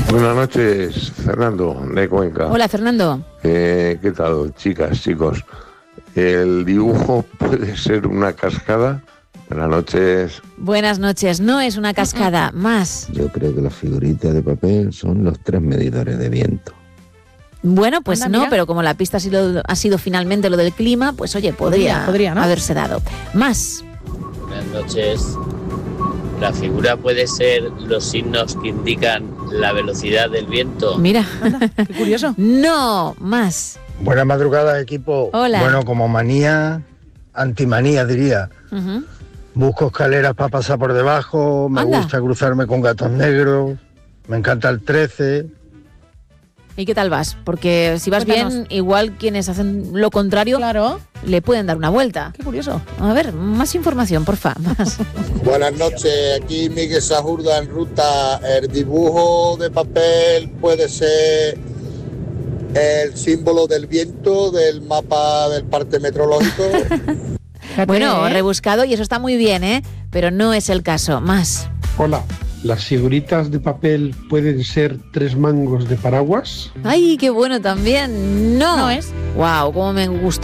Buenas noches, Fernando, de Cuenca. Hola, Fernando. ¿Qué tal, chicas, chicos? ¿El dibujo puede ser una cascada? Buenas noches. Buenas noches. No es una cascada, más. Yo creo que las figuritas de papel son los 3 medidores de viento. Bueno, pues Anda, no, mira. pero como la pista ha sido finalmente lo del clima, pues oye, podría ¿no? haberse dado. Más. Buenas noches. La figura puede ser los signos que indican la velocidad del viento. Mira. Anda, qué curioso. No, más. Buenas madrugadas, equipo. Hola. Bueno, como manía, antimanía diría. Ujú. Busco escaleras para pasar por debajo, me Anda. gusta cruzarme con gatos negros, me encanta el 13. ¿Y qué tal vas? Porque si vas Cuéntanos. bien, igual quienes hacen lo contrario Claro, le pueden dar una vuelta. qué curioso. A ver, más información, porfa. Más. Buenas noches, aquí Miguel Sajurda en ruta. El dibujo de papel puede ser el símbolo del viento del mapa del parte meteorológico. Fíjate, Bueno, rebuscado y eso está muy bien, ¿eh? Pero no es el caso. Más. Hola, ¿las figuritas de papel pueden ser 3 mangos de paraguas? ¡Ay, qué bueno también! No. No es. ¡Wow! Cómo me gusta.